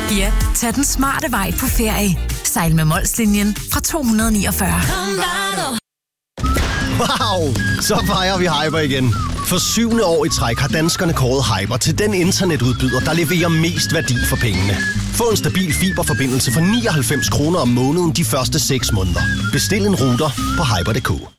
Ja, tag den smarte vej på ferie. Sejl med Molslinjen fra 249. Wow, så fejrer vi Hyper igen. For 7. år i træk har danskerne kåret Hyper til den internetudbyder, der leverer mest værdi for pengene. Få en stabil fiberforbindelse for 99 kroner om måneden de første 6 måneder. Bestil en router på hyper.dk.